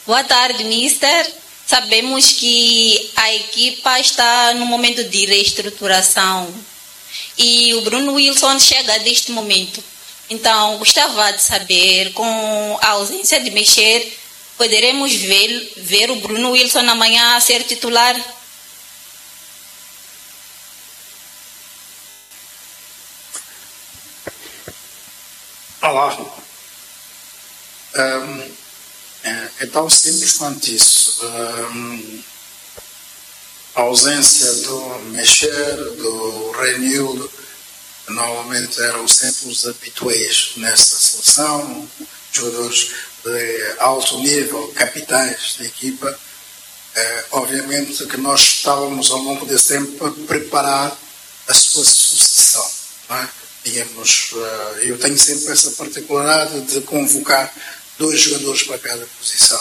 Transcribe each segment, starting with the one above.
Boa tarde, mister. Sabemos que a equipa está no momento de reestruturação e o Bruno Wilson chega deste momento. Então, gostava de saber, com a ausência de Mexer, poderemos ver o Bruno Wilson amanhã a ser titular? Olá. É tão simples quanto isso. A ausência do Mexer, do Renildo, normalmente eram sempre os habituês nesta seleção, jogadores de alto nível, capitães da equipa. Obviamente que nós estávamos ao longo desse tempo a preparar a sua sucessão. Não é? Eu tenho sempre essa particularidade de convocar 2 jogadores para cada posição.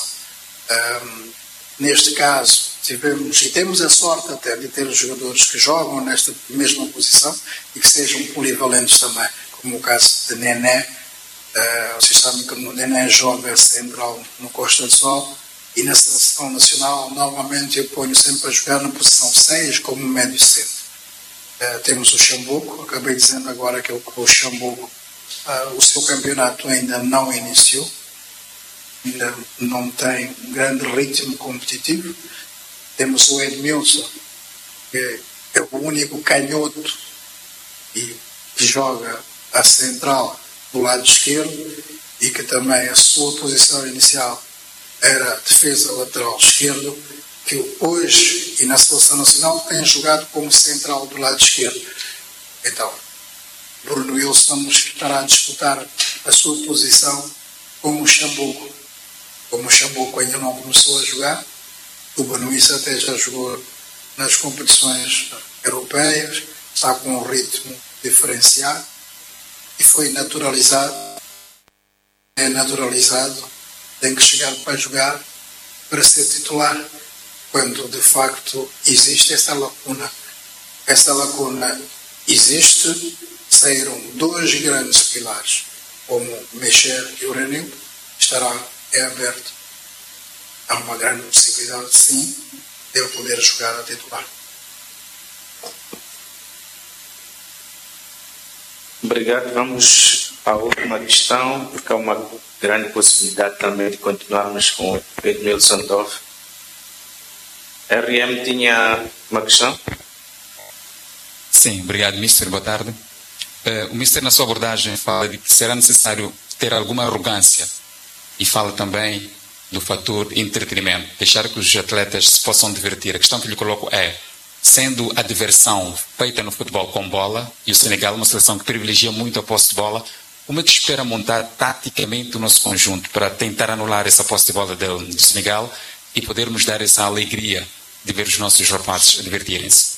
Neste caso, temos a sorte até de ter jogadores que jogam nesta mesma posição e que sejam polivalentes também, como o caso de Nené. Vocês sabem que o Nené joga central no Costa do Sol e na seleção nacional, normalmente eu ponho sempre a jogar na posição 6 como médio centro. Temos o Xambuco, acabei dizendo agora que o Xambuco, o seu campeonato ainda não iniciou, ainda não tem um grande ritmo competitivo. Temos o Edmilson, que é o único canhoto e que joga a central do lado esquerdo e que também a sua posição inicial era defesa lateral esquerdo, que hoje e na seleção nacional tem jogado como central do lado esquerdo. Então, Bruno Wilson estará a disputar a sua posição com o Xambuco. Como o Xambuco ainda não começou a jogar, o Bruno Wilson até já jogou nas competições europeias, está com um ritmo diferenciado e foi naturalizado. É naturalizado, tem que chegar para jogar, para ser titular, quando de facto existe essa lacuna. Essa lacuna existe, saíram 2 grandes pilares, como Mexer e o Renil, estará aberto. Há uma grande possibilidade, sim, de eu poder jogar a titular. Obrigado. Vamos à última questão, porque há uma grande possibilidade também de continuarmos com o Edmilson Dove. RM tinha uma questão? Sim, obrigado, Mister. Boa tarde. O Mister, na sua abordagem, fala de que será necessário ter alguma arrogância e fala também do fator entretenimento, deixar que os atletas se possam divertir. A questão que lhe coloco é, sendo a diversão feita no futebol com bola, e o Senegal é uma seleção que privilegia muito a posse de bola, como é que espera montar taticamente o nosso conjunto para tentar anular essa posse de bola do Senegal e podermos dar essa alegria de ver os nossos rapazes divertirem-se?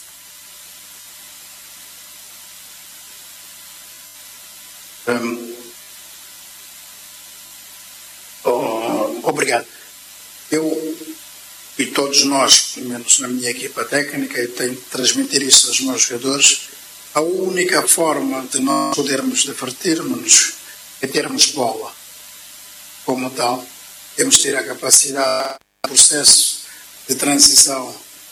Obrigado. Eu e todos nós, pelo menos na minha equipa técnica, eu tenho de transmitir isso aos meus jogadores. A única forma de nós podermos divertir-nos é termos bola. Como tal, temos de ter a capacidade, processo de transição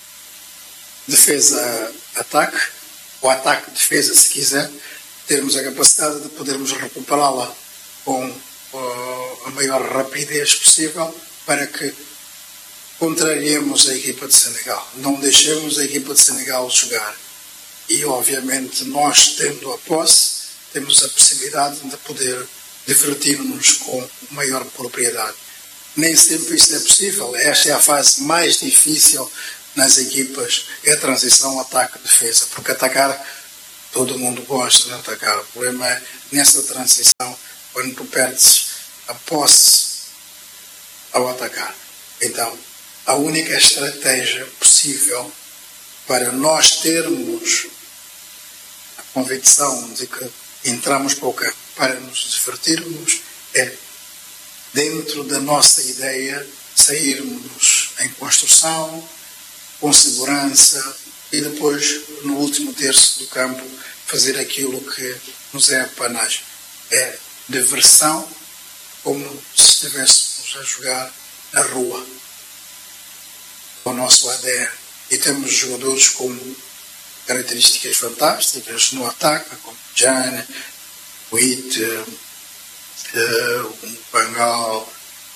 defesa-ataque, ou ataque-defesa, se quiser, termos a capacidade de podermos recuperá-la com a maior rapidez possível para que contrariemos a equipa de Senegal. Não deixemos a equipa de Senegal jogar. E, obviamente, nós, tendo a posse, temos a possibilidade de poder divertir-nos com maior propriedade. Nem sempre isso é possível. Esta é a fase mais difícil nas equipas, é a transição ataque-defesa, porque atacar, todo mundo gosta de atacar. O problema é, nessa transição, quando tu perdes a posse ao atacar. Então, a única estratégia possível para nós termos a convicção de que entramos para o campo para nos divertirmos é, dentro da nossa ideia, sairmos em construção, com segurança e depois, no último terço do campo, fazer aquilo que nos é apanagem. É diversão, como se estivéssemos a jogar na rua, o nosso ADN. E temos jogadores com características fantásticas no ataque, como Jane, Witt, Bangal,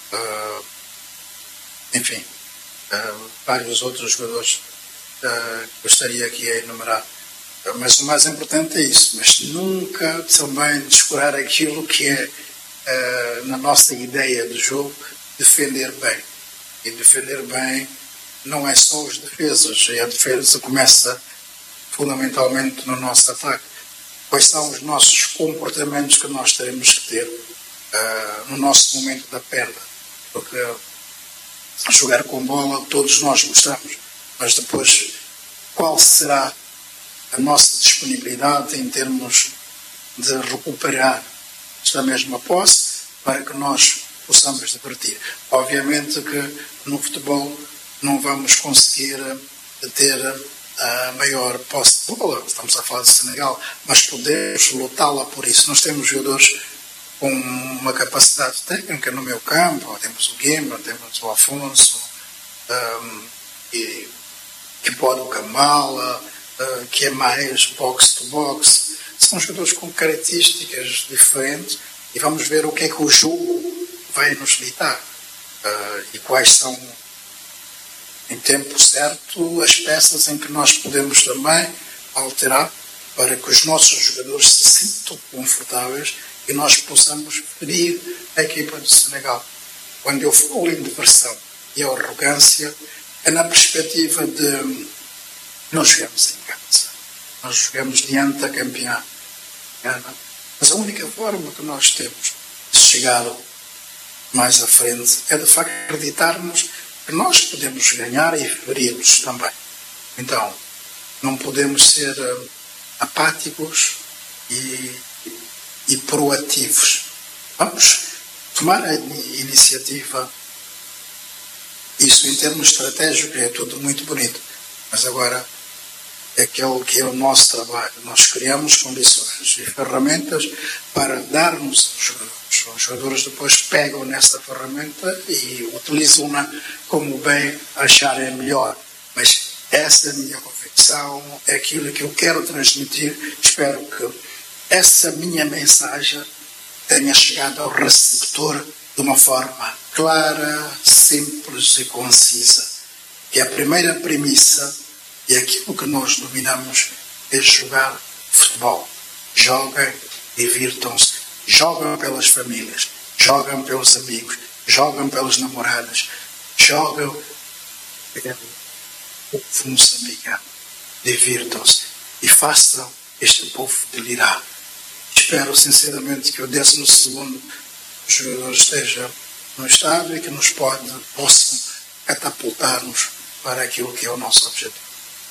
enfim, vários outros jogadores que gostaria aqui a enumerar. Mas o mais importante é isso, mas nunca também descurar aquilo que é, na nossa ideia de jogo, defender bem. E defender bem não é só os defesas, a defesa começa fundamentalmente no nosso ataque. Quais são os nossos comportamentos que nós teremos que ter no nosso momento da perda? Porque jogar com bola todos nós gostamos, mas depois qual será a nossa disponibilidade em termos de recuperar esta mesma posse para que nós possamos divertir? Obviamente que no futebol não vamos conseguir ter a maior posse de bola, estamos a falar de Senegal, mas podemos lutá-la por isso. Nós temos jogadores com uma capacidade técnica no meio campo, temos o Guima, temos o Afonso, que pode o Kamala, que é mais box-to-box. São jogadores com características diferentes e vamos ver o que é que o jogo vai nos ditar e quais são, em tempo certo, as peças em que nós podemos também alterar para que os nossos jogadores se sintam confortáveis e nós possamos ferir a equipa do Senegal. Quando eu falo em diversão e arrogância, é na perspectiva de nós jogamos em casa, nós jogamos diante da campeã, mas a única forma que nós temos de chegar mais à frente é de facto acreditarmos que nós podemos ganhar e ferir-nos também. Então, não podemos ser apáticos e proativos. Vamos tomar a iniciativa. Isso em termos estratégicos é tudo muito bonito, mas agora é aquele que é o nosso trabalho. Nós criamos condições e ferramentas para darmos aos jogadores. Os jogadores depois pegam nessa ferramenta e utilizam-na como bem acharem melhor. Mas essa é a minha convicção, é aquilo que eu quero transmitir. Espero que essa minha mensagem tenha chegado ao receptor de uma forma clara, simples e concisa. Que a primeira premissa e aquilo que nós dominamos é jogar futebol. Joguem, divirtam-se, jogam pelas famílias, jogam pelos amigos, jogam pelas namoradas, jogam pelo povo moçambicano. Divirtam-se e façam este povo delirar. Espero sinceramente que o 12º jogador esteja no estado e que possam catapultar-nos para aquilo que é o nosso objetivo.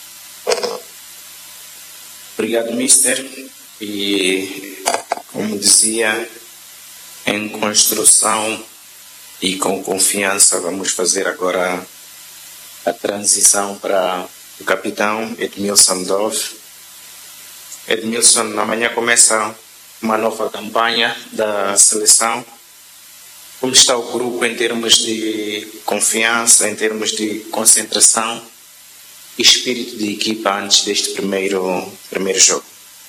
Obrigado, Mister. E, como dizia, em construção e com confiança, vamos fazer agora a transição para o capitão Edmilson Dove. Edmilson, amanhã começa uma nova campanha da seleção. Como está o grupo em termos de confiança, em termos de concentração e espírito de equipa antes deste primeiro jogo?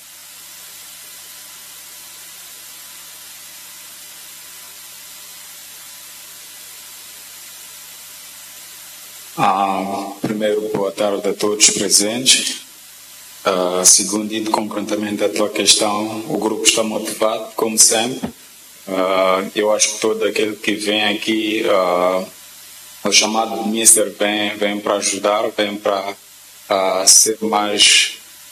Primeiro, boa tarde a todos presentes. Segundo, indo concretamente à tua questão, o grupo está motivado, como sempre. Eu acho que todo aquele que vem aqui, o chamado de Mister, vem para ajudar, vem para ser mais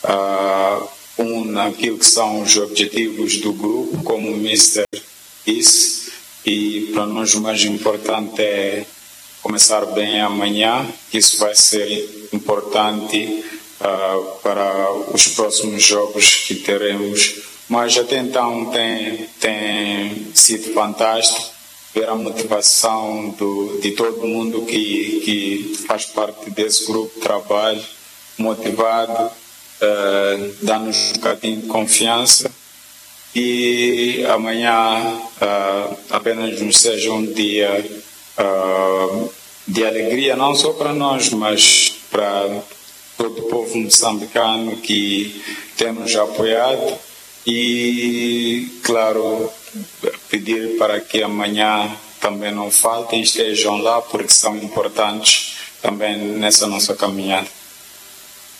naquilo que são os objetivos do grupo, como o Mister disse. E para nós o mais importante é começar bem amanhã, que isso vai ser importante para os próximos jogos que teremos. Mas até então tem sido fantástico ver a motivação de todo mundo que faz parte desse grupo de trabalho, motivado, dá-nos um bocadinho de confiança. E amanhã apenas não seja um dia de alegria, não só para nós, mas para todo o povo moçambicano que tem nos apoiado. E, claro, pedir para que amanhã também não faltem, estejam lá, porque são importantes também nessa nossa caminhada.